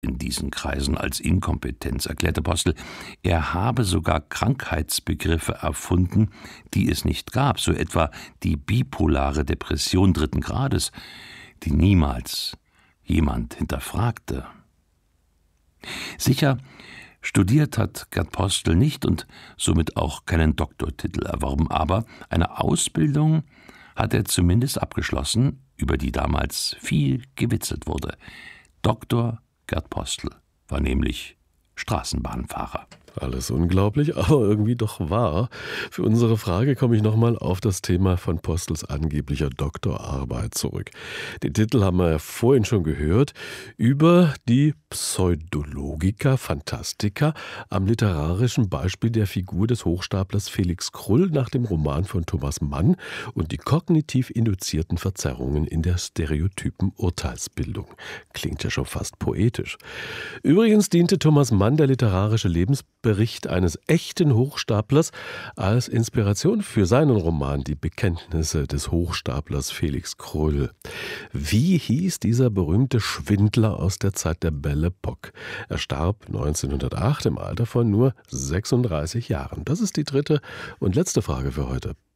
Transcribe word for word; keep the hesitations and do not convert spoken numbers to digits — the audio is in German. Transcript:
in diesen Kreisen als Inkompetenz, erklärte Postel. Er habe sogar Krankheitsbegriffe erfunden, die es nicht gab, so etwa die bipolare Depression dritten Grades, die niemals jemand hinterfragte. Sicher, studiert hat Gerd Postel nicht und somit auch keinen Doktortitel erworben, aber eine Ausbildung hat er zumindest abgeschlossen, über die damals viel gewitzelt wurde. Doktor Gerd Postel war nämlich Straßenbahnfahrer. Alles unglaublich, aber irgendwie doch wahr. Für unsere Frage komme ich nochmal auf das Thema von Postels angeblicher Doktorarbeit zurück. Den Titel haben wir ja vorhin schon gehört, über die Pseudologica Fantastica am literarischen Beispiel der Figur des Hochstaplers Felix Krull nach dem Roman von Thomas Mann und die kognitiv induzierten Verzerrungen in der stereotypen Urteilsbildung. Klingt ja schon fast poetisch. Übrigens diente Thomas Mann, der literarische Lebensbericht eines echten Hochstaplers, als Inspiration für seinen Roman Die Bekenntnisse des Hochstaplers Felix Krull. Wie hieß dieser berühmte Schwindler aus der Zeit der Belle Époque? Er starb neunzehnhundertacht im Alter von nur sechsunddreißig Jahren. Das ist die dritte und letzte Frage für heute.